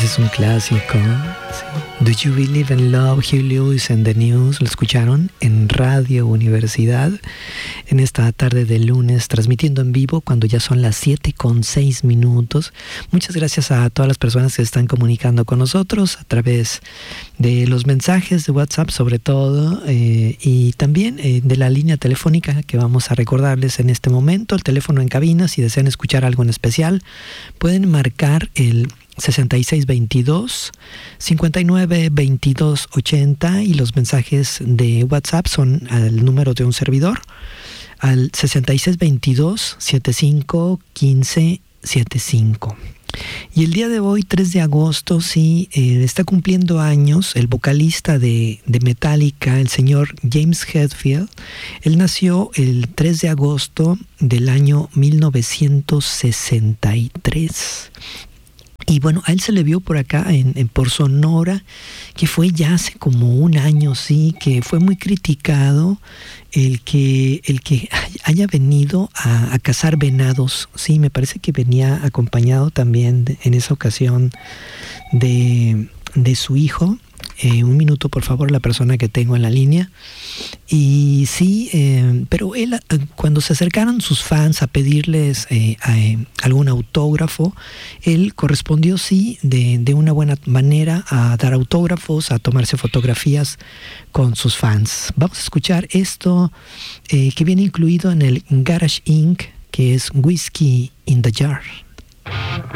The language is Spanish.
Es un clásico. Sí. Do You Believe in Love, Huey Lewis and the News. Lo escucharon en Radio Universidad en esta tarde de lunes, transmitiendo en vivo cuando ya son las 7:06. Muchas gracias a todas las personas que están comunicando con nosotros a través de los mensajes de WhatsApp sobre todo, y también de la línea telefónica que vamos a recordarles en este momento. El teléfono en cabina, si desean escuchar algo en especial, pueden marcar el 6622-592280 y los mensajes de WhatsApp son al número de un servidor, al 6622-751575. Y el día de hoy, 3 de agosto, sí, está cumpliendo años el vocalista de Metallica, el señor James Hetfield. Él nació el 3 de agosto del año 1963. Y bueno, a él se le vio por acá, por Sonora, que fue ya hace como un año, sí, que fue muy criticado el que haya venido a cazar venados. Sí, me parece que venía acompañado también en esa ocasión de su hijo. Un minuto, por favor, la persona que tengo en la línea. Y sí, pero él, cuando se acercaron sus fans a pedirles algún autógrafo, él correspondió, sí, de una buena manera a dar autógrafos, a tomarse fotografías con sus fans. Vamos a escuchar esto que viene incluido en el Garage Inc., que es Whiskey in the Jar.